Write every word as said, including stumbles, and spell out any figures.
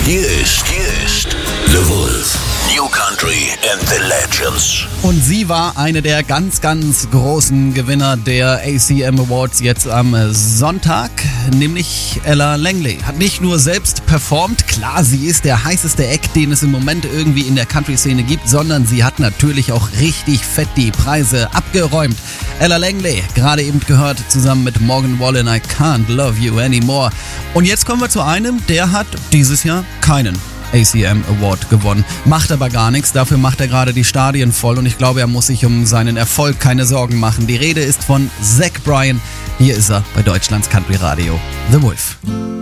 Hier ist, hier ist The Wolf. New Country and the Legends. Und sie war eine der ganz, ganz großen Gewinner der A C M Awards jetzt am Sonntag, nämlich Ella Langley. Hat nicht nur selbst performt, klar, sie ist der heißeste Act, den es im Moment irgendwie in der Country-Szene gibt, sondern sie hat natürlich auch richtig fett die Preise abgeräumt. Ella Langley, gerade eben gehört, zusammen mit Morgan Wallen, I Can't Love You Anymore. Und jetzt kommen wir zu einem, der hat dieses Jahr keinen A C M Award gewonnen. Macht aber gar nichts, dafür macht er gerade die Stadien voll und ich glaube, er muss sich um seinen Erfolg keine Sorgen machen. Die Rede ist von Zach Bryan. Hier ist er bei Deutschlands Country Radio, The Wolf.